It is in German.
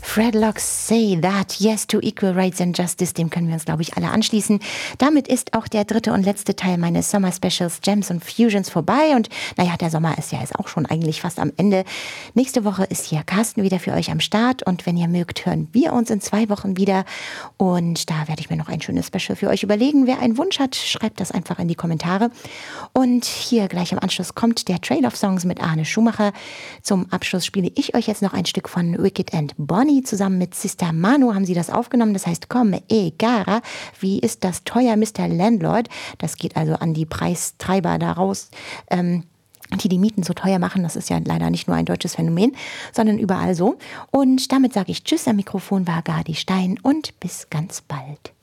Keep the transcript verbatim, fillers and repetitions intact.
Fredlocks Say That, Yes to Equal Rights and Justice, dem können wir uns, glaube ich, alle anschließen. Damit ist auch der dritte und letzte Teil meines Sommer-Specials Gems und Fusions vorbei und naja, der Sommer ist ja jetzt auch schon eigentlich fast am Ende. Nächste Woche ist hier Carsten wieder für euch am Start und wenn ihr mögt, hören wir uns in zwei Wochen wieder und da werde ich mir noch ein schönes Special für euch überlegen. Wer einen Wunsch hat, schreibt das einfach in die Kommentare und hier gleich im Anschluss kommt der Trail of Songs mit Arne Schumacher. Zum Abschluss spiele ich euch jetzt noch ein Stück von Wicked and Bonnie. Zusammen mit Sister Manu haben sie das aufgenommen. Das heißt, Come e gara. Wie ist das teuer, Mister Landlord? Das geht also an die Preistreiber daraus, ähm, die die Mieten so teuer machen. Das ist ja leider nicht nur ein deutsches Phänomen, sondern überall so. Und damit sage ich Tschüss. Am Mikrofon war Gadi Stein und bis ganz bald.